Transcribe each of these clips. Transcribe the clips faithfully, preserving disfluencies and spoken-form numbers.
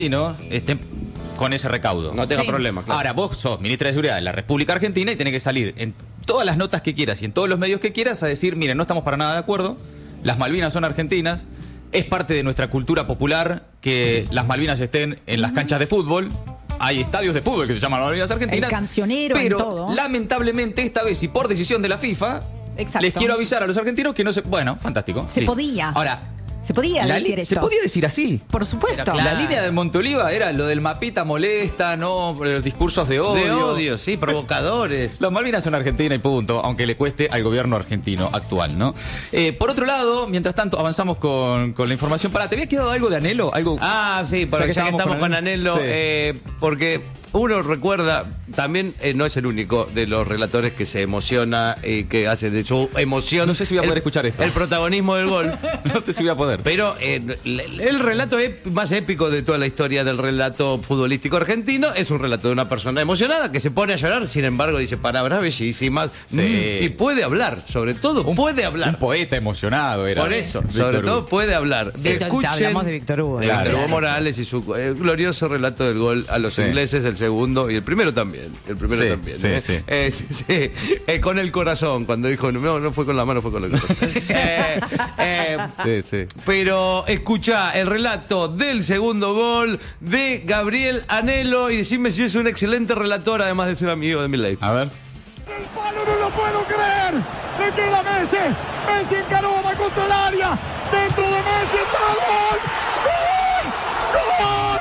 argentinos estén con ese recaudo. No tenga Sí. problema, claro. Ahora, vos sos ministra de Seguridad de la República Argentina y tenés que salir en todas las notas que quieras y en todos los medios que quieras a decir, miren, no estamos para nada de acuerdo, las Malvinas son argentinas, es parte de nuestra cultura popular que las Malvinas estén en las canchas de fútbol. Hay estadios de fútbol que se llaman Malvinas Argentinas. El cancionero, en pero todo. lamentablemente esta vez y por decisión de la FIFA, Exacto. les quiero avisar a los argentinos que no se... Bueno, fantástico. Se listo. podía. Ahora, Se podía la decir li- esto. se podía decir así. Por supuesto. Era La claro. línea de Monteoliva era lo del mapita molesta, no los discursos de odio. De odio, sí, provocadores. Las Malvinas son argentinas y punto, aunque le cueste al gobierno argentino actual, ¿no? Eh, por otro lado, mientras tanto, avanzamos con, con la información. Pará, ¿te había quedado algo de Anhelo? ¿Algo? Ah, sí, por O sea, ya que estábamos estamos con con Anhelo. Anhelo, Sí. eh, porque uno recuerda, también eh, no es el único de los relatores que se emociona y que hace de su emoción. No sé si voy a poder el, escuchar esto. El protagonismo del gol. No sé si voy a poder. Pero eh, el, el relato ép- más épico de toda la historia del relato futbolístico argentino es un relato de una persona emocionada que se pone a llorar, sin embargo dice palabras bellísimas. Sí. Mm, y puede hablar, sobre todo, puede hablar. Un poeta emocionado era. Por eso, Víctor sobre Hugo. todo puede hablar. Sí, hablamos de Víctor Hugo. De Claro. Víctor Hugo Sí, Morales y su eh, glorioso relato del gol a los Sí. ingleses, el segundo y el primero también. El primero Sí, también. sí, eh. sí. Eh, sí, sí. Eh, con el corazón, cuando dijo, no, no fue con la mano, fue con el corazón. Eh, eh, Sí, sí. pero escucha el relato del segundo gol de Gabriel Anhelo y decime si es un excelente relator, además de ser amigo de Milei. A ver. El palo no lo puedo creer. Le queda Messi. Messi encaró, va contra el área. Centro de Messi. Está gol. ¡Gol! ¡Gol!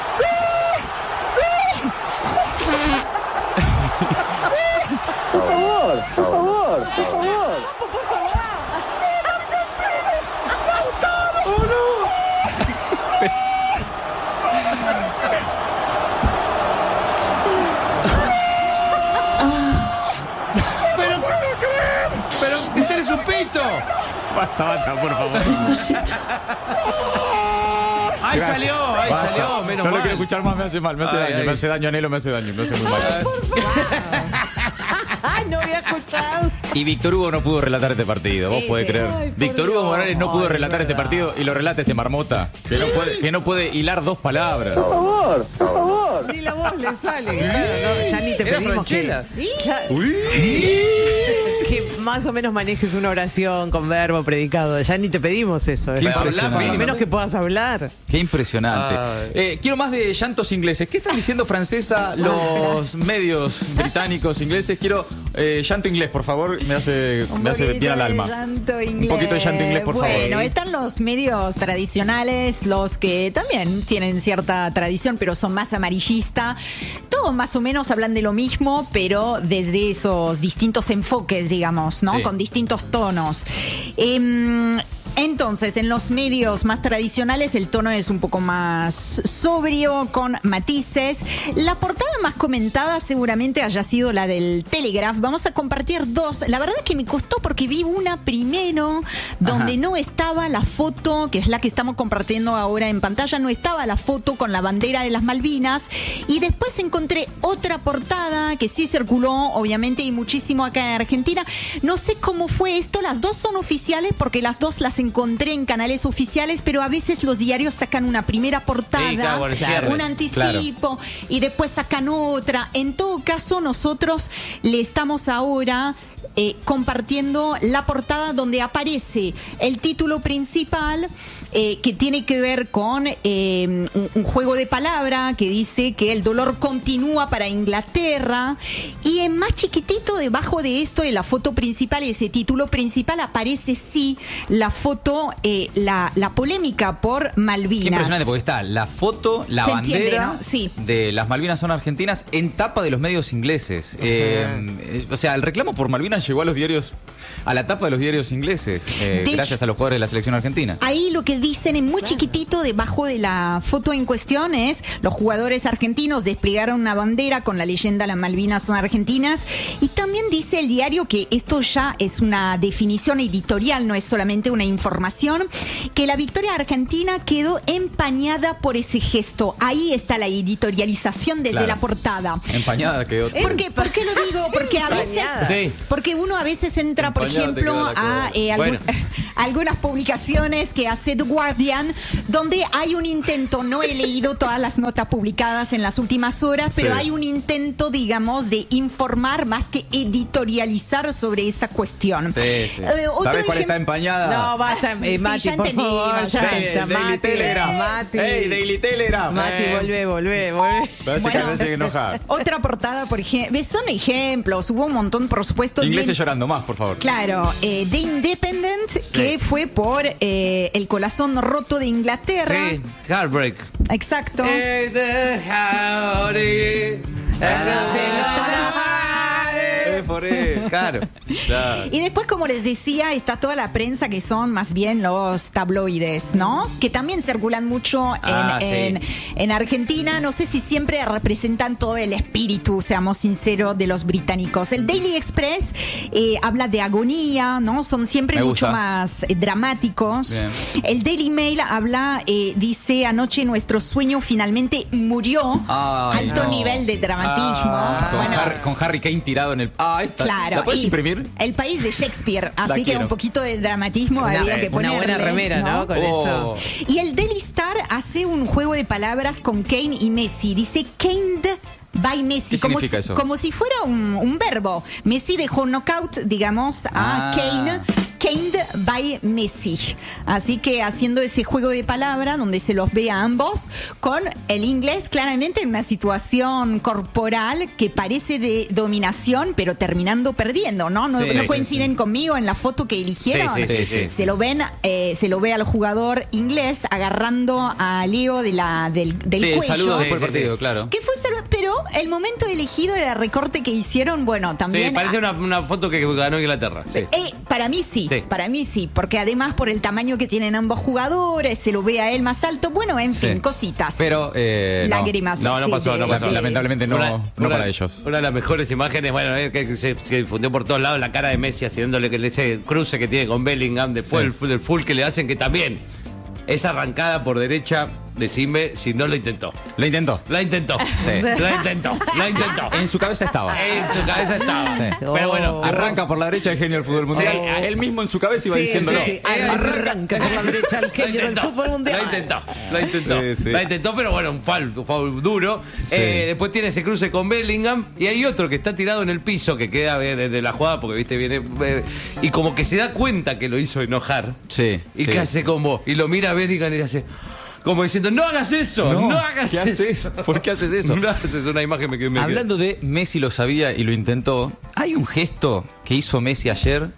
¡Gol! Por favor, por favor, por favor. ¡Oh, no! Pero, pero, este es un pito. Basta, basta, por favor. Ahí Gracias. salió, ahí Basta. salió, menos No lo mal. quiero escuchar más, me hace mal, me hace Ay, daño, ay. me hace daño, Anhelo, me hace daño, me hace muy mal. Ay, no había escuchado. Y Víctor Hugo no pudo relatar este partido, vos Sí, podés sí. creer. Ay, por Víctor Hugo Dios. Morales no pudo Ay, relatar este verdad. partido y lo relata este marmota, que no puede, que no puede hilar dos palabras. Por favor, por favor. Ni la voz le sale. Claro, no, ya ni te Era pedimos que, Franchella. Claro, que más o menos manejes una oración con verbo predicado. Ya ni te pedimos eso. Qué ¿eh? impresionante. Ni menos que puedas hablar. Qué impresionante. Ay. Eh, quiero más de llantos ingleses. ¿Qué están diciendo francesa los medios británicos, ingleses? Quiero eh, llanto inglés, por favor. Me hace, Un me hace poquito bien al de alma. llanto inglés. Un poquito de llanto inglés, por favor. Bueno, están los medios tradicionales, los que también tienen cierta tradición, pero son más amarillistas. Todos más o menos hablan de lo mismo, pero desde esos distintos enfoques, digamos, ¿no? Sí. Con distintos tonos. Em, Entonces, en los medios más tradicionales el tono es un poco más sobrio, con matices. La portada más comentada seguramente haya sido la del Telegraph. Vamos a compartir dos. La verdad es que me costó porque vi una primero donde Ajá. no estaba la foto, que es la que estamos compartiendo ahora en pantalla, no estaba la foto con la bandera de las Malvinas. Y después encontré otra portada que sí circuló, obviamente, y muchísimo acá en Argentina. No sé cómo fue esto. Las dos son oficiales porque las dos las encontré en canales oficiales, pero a veces los diarios sacan una primera portada, Sí, claro, el cierre. un anticipo y después sacan otra. En todo caso, nosotros le estamos ahora eh, compartiendo la portada donde aparece el título principal, eh, que tiene que ver con eh, un, un juego de palabra que dice que el dolor continúa para Inglaterra, y en más chiquitito debajo de esto, en la foto principal, ese título principal, aparece sí la foto, eh, la, la polémica por Malvinas. Qué impresionante, porque está la foto, la Se bandera entiende, ¿no? Sí. de las Malvinas son argentinas en tapa de los medios ingleses. Eh, eh, o sea, el reclamo por Malvinas llegó a los diarios, a la tapa de los diarios ingleses, eh, De gracias hecho- a los jugadores de la selección argentina. Ahí lo que dicen en muy chiquitito debajo de la foto en cuestión es: los jugadores argentinos desplegaron una bandera con la leyenda "Las Malvinas son argentinas", y también dice el diario que esto ya es una definición editorial, no es solamente una información, que la victoria argentina quedó empañada por ese gesto. Ahí está la editorialización desde Claro. la portada. Empañada quedó. ¿Por qué? ¿Por qué lo digo? Porque a veces, Sí. porque porque uno a veces entra, por Empañada te ejemplo, queda la a eh, algún- Bueno. algunas publicaciones que hace The Guardian, donde hay un intento, no he leído todas las notas publicadas en las últimas horas, pero Sí. hay un intento, digamos, de informar más que editorializar sobre esa cuestión. Sí, sí. Eh, otro ¿Sabes cuál ejem- está empañada? No, basta, eh, Sí, Mati, ya por entendí, favor, Mati. ya Daily, está, Daily Mati, Telegraph. Mati. Hey, Daily Telegraph. Mati, Eh. volvé, volvé, volvé. Parece Bueno. que a veces enojar. Otra portada, por ejemplo, son ejemplos, hubo un montón, por supuesto. de- Ingleses llorando más, por favor. Claro, eh, The Independent, que fue por eh, el corazón roto de Inglaterra. Sí, Heartbreak. Exacto. Eh, the howdy, and nothing gonna hide. Eh, por ahí. Claro. Claro. Y después, como les decía, está toda la prensa que son más bien los tabloides, ¿no? Que también circulan mucho en, Ah, sí. en, en Argentina. No sé si siempre representan todo el espíritu, seamos sinceros, de los británicos. El Daily Express eh, habla de agonía, ¿no? Son siempre Me mucho gusta. más eh, dramáticos. Bien. El Daily Mail habla, eh, dice, anoche nuestro sueño finalmente murió. Ay, Alto no. nivel de dramatismo. Ah, Con, Bueno, Harry, con Harry Kane tirado en el. Ah, esta. claro. ¿La puedes y imprimir? El país de Shakespeare. Así que quiero. un poquito de dramatismo Una, había que una ponerle. buena remera, ¿no? Con Oh. eso. Y el Daily Star hace un juego de palabras con Kane y Messi. Dice Caned by Messi. ¿Qué como significa si, eso? Como si fuera un, un verbo. Messi dejó knockout, digamos, a Ah. Kane. Caned by Messi. Así que haciendo ese juego de palabras donde se los ve a ambos con el inglés claramente en una situación corporal que parece de dominación, pero terminando perdiendo, ¿no? No, Sí, no sí, coinciden conmigo en la foto que eligieron. Sí, sí, sí, sí. Se lo ven, eh, se lo ve al jugador inglés agarrando a Leo de la, del, del Sí, el cuello. saludo después Sí, del sí, partido, sí. claro. Que fue solo- pero el momento elegido era el recorte que hicieron, bueno, también. Sí, parece una, una foto que ganó Inglaterra. Sí. Eh, para mí sí, Sí. para mí sí, porque además por el tamaño que tienen ambos jugadores, se lo ve a él más alto, bueno, en fin, Sí. cositas. Pero. Eh, no. Lágrimas. No, no sí, pasó, de- no pasó. de- Lamentablemente no, Una- no una- para ellos. Una de las mejores imágenes, bueno, eh, que se que difundió por todos lados la cara de Messi haciéndole que ese cruce que tiene con Bellingham, después Sí. el, full, el full que le hacen, que también esa arrancada por derecha, decime si no lo intentó. Lo intentó. La intentó. Sí. La intentó. La intentó. En su cabeza estaba. En su cabeza estaba. Sí. Pero bueno, Arranca por la derecha el genio del fútbol mundial. Sí. Él mismo en su cabeza iba Sí, diciéndolo. sí, sí. Arranca por la derecha el La genio del intentó, fútbol mundial. La intentó, la intentó. Sí, sí. La intentó, pero bueno, un foul, un foul duro. Sí. Eh, después tiene ese cruce con Bellingham y hay otro que está tirado en el piso que queda eh, desde la jugada porque viste viene eh, y como que se da cuenta que lo hizo enojar. Sí. Y sí. que hace como y lo mira a Bellingham y le hace como diciendo, "No hagas eso, no, hagas ¿qué eso." haces? ¿Por qué haces eso? No haces una imagen que me Hablando de Messi lo sabía y lo intentó, hay un gesto que hizo Messi ayer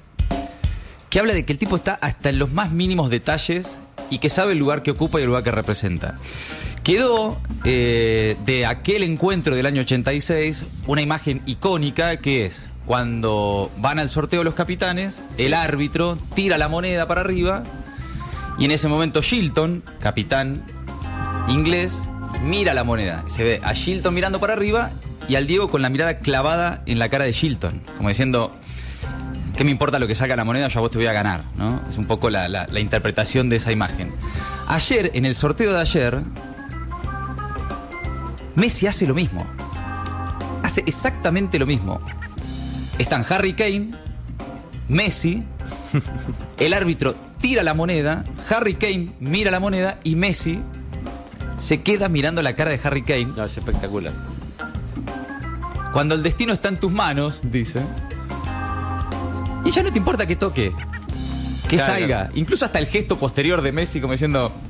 que habla de que el tipo está hasta en los más mínimos detalles y que sabe el lugar que ocupa y el lugar que representa. Quedó eh, de aquel encuentro del año ochenta y seis una imagen icónica que es cuando van al sorteo los capitanes, el árbitro tira la moneda para arriba y en ese momento Shilton, capitán inglés, mira la moneda. Se ve a Shilton mirando para arriba y al Diego con la mirada clavada en la cara de Shilton, como diciendo, ¿qué me importa lo que saca la moneda? Yo a vos te voy a ganar, ¿no? Es un poco la, la- la interpretación de esa imagen. Ayer, en el sorteo de ayer, Messi hace lo mismo. Hace exactamente lo mismo. Están Harry Kane, Messi, el árbitro tira la moneda, Harry Kane mira la moneda y Messi se queda mirando la cara de Harry Kane. No, es espectacular. Cuando el destino está en tus manos, dice. Y ya no te importa que toque, que Claro. salga. Incluso hasta el gesto posterior de Messi como diciendo,